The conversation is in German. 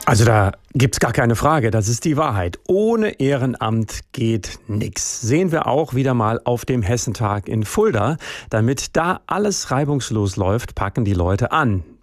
Also da gibt's gar keine Frage, das ist die Wahrheit. Ohne Ehrenamt geht nix. Sehen wir auch wieder mal auf dem Hessentag in Fulda. Damit da alles reibungslos läuft, packen die Leute an.